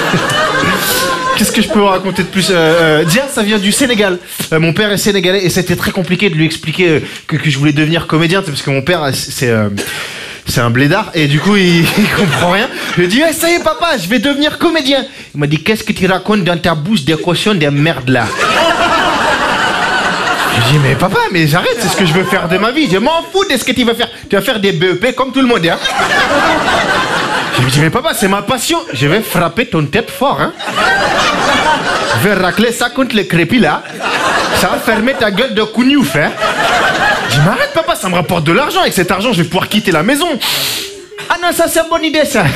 Qu'est-ce que je peux vous raconter de plus? Dia, ça vient du Sénégal. Mon père est sénégalais et c'était très compliqué de lui expliquer que je voulais devenir comédien, parce que mon père, c'est un blédard et du coup il comprend rien. Je lui ai dit ça y est papa, je vais devenir comédien. Il m'a dit qu'est-ce que tu racontes dans ta bouche des cochons des merdes là? Je lui ai dit mais papa, mais j'arrête, c'est ce que je veux faire de ma vie. Je m'en fous de ce que tu vas faire. Tu vas faire des BEP comme tout le monde hein. Je lui ai dit mais papa, c'est ma passion. Je vais frapper ton tête fort hein. Je vais racler ça contre les crépis là. Ça va fermer ta gueule de cougnouf hein. Je dis, mais arrête papa, ça me rapporte de l'argent. Avec cet argent, je vais pouvoir quitter la maison. Ah non, ça c'est une bonne idée ça.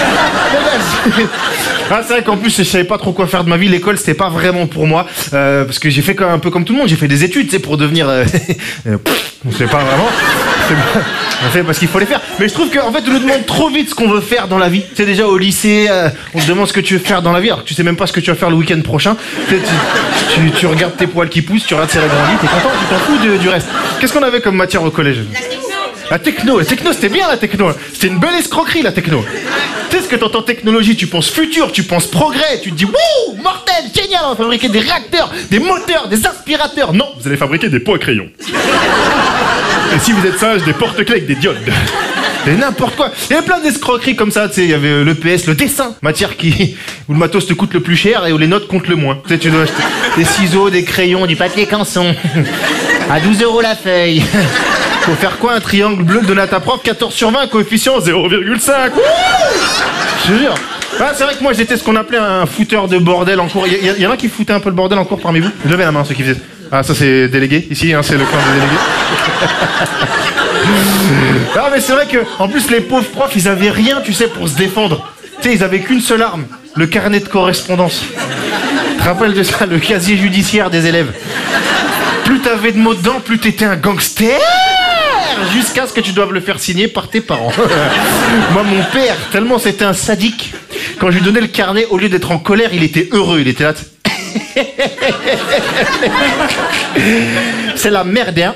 Ah, c'est vrai qu'en plus, je savais pas trop quoi faire de ma vie. L'école, c'était pas vraiment pour moi. Parce que j'ai fait un peu comme tout le monde. J'ai fait des études, tu sais, pour devenir... on sait pas vraiment. On fait parce qu'il faut les faire. Mais je trouve qu'en fait, on nous demande trop vite ce qu'on veut faire dans la vie. Tu sais, déjà au lycée, on te demande ce que tu veux faire dans la vie. Alors que tu sais même pas ce que tu vas faire le week-end prochain. Tu regardes tes poils qui poussent, tu regardes si elle a grandi, t'es content, tu t'en fous du reste. Qu'est-ce qu'on avait comme matière au collège? La techno, c'était bien la techno. C'était une belle escroquerie la techno. Tu sais ce que t'entends technologie, tu penses futur, tu penses progrès, tu te dis wouh, mortel, génial, on va fabriquer des réacteurs, des moteurs, des aspirateurs. Non, vous allez fabriquer des pots à crayon. Et si vous êtes sage, des porte-clés avec des diodes. C'est n'importe quoi. Il y avait plein d'escroqueries comme ça, tu sais, il y avait l'EPS, le dessin, matière où le matos te coûte le plus cher et où les notes comptent le moins. Tu sais, tu dois acheter des ciseaux, des crayons, du papier canson. À 12 € la feuille. Faut faire quoi? Un triangle bleu donné à ta prof, 14 sur 20, coefficient 0,5. Je te jure. Ah, c'est vrai que moi j'étais ce qu'on appelait un fouteur de bordel en cours. Il y en a qui foutaient un peu le bordel en cours parmi vous? Levez la main ceux qui faisaient. Ah, ça c'est délégué, ici, hein, c'est le coin des délégués. Ah, mais c'est vrai que, en plus, les pauvres profs, ils avaient rien, tu sais, pour se défendre. Tu sais, ils avaient qu'une seule arme, le carnet de correspondance. Tu te rappelles de ça, le casier judiciaire des élèves. Plus t'avais de mots dedans, plus t'étais un gangster, jusqu'à ce que tu doives le faire signer par tes parents. Moi, mon père, tellement c'était un sadique, quand je lui donnais le carnet, au lieu d'être en colère, il était heureux, il était là. C'est la merde, hein.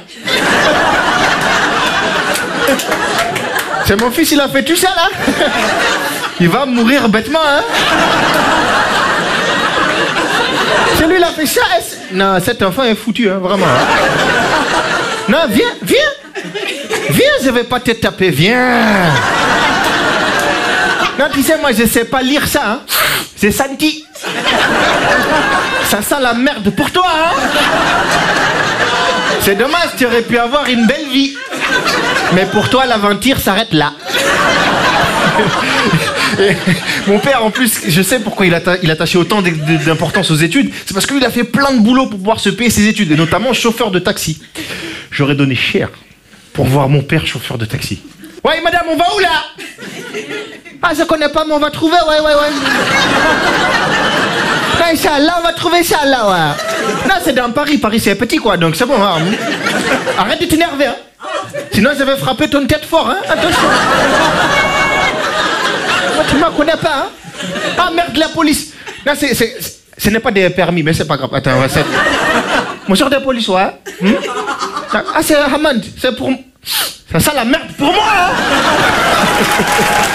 C'est mon fils, il a fait tout ça, là. Il va mourir bêtement, hein. C'est lui, il a fait ça. Non, cet enfant est foutu, hein, vraiment. Hein. Non, viens. Viens, je vais pas te taper, viens. Non, tu sais, moi, je sais pas lire ça, hein. C'est senti. Ça sent la merde pour toi, hein. C'est dommage, tu aurais pu avoir une belle vie. Mais pour toi, l'aventure s'arrête là. Et mon père, en plus, je sais pourquoi il attachait autant d'importance aux études. C'est parce qu'il a fait plein de boulot pour pouvoir se payer ses études, et notamment chauffeur de taxi. J'aurais donné cher pour voir mon père chauffeur de taxi. Ouais, madame, on va où là? Ah, je connais pas, mais on va trouver, ouais. Inch'Allah, on va trouver ça là, ouais. Non, c'est dans Paris. Paris, c'est petit, quoi, donc c'est bon. Hein. Arrête de t'énerver, hein. Sinon, je vais frapper ton tête fort, hein. Attention. Moi, tu me connais pas, hein. Ah, merde, la police. Non, ce n'est pas des permis, mais c'est pas grave. Attends, on va Monsieur de police, ouais. Ah, c'est Hamad. C'est pour... Ça sent la merde pour moi, hein.